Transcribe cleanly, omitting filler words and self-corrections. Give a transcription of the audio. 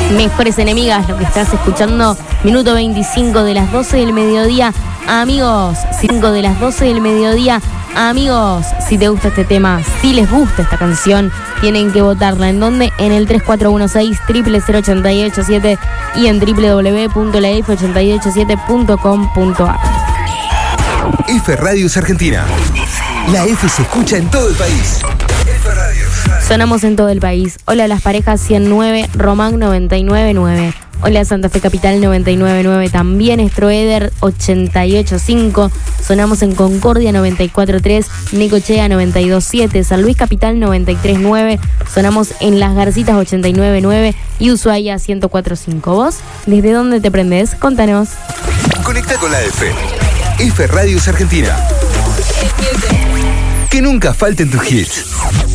Mejores enemigas, lo que estás escuchando, minuto 25 de las 12 del mediodía, amigos, 5 de las 12 del mediodía, amigos, si te gusta este tema, si les gusta esta canción, tienen que votarla. ¿En dónde? En el 3416-000887 y en www.laf887.com.ar. F Radios Argentina. La F se escucha en todo el país. F Radios. Sonamos en todo el país. Hola Las Parejas 109, Román 999. Hola Santa Fe Capital 999, también Estroeder 885. Sonamos en Concordia 94.3, Necochea 92.7, San Luis Capital 93.9. Sonamos en Las Garcitas 89.9 y Ushuaia 104.5. ¿Vos? ¿Desde dónde te prendés? Contanos. Conecta con la F. F Radios Argentina. Que nunca falten tus hits.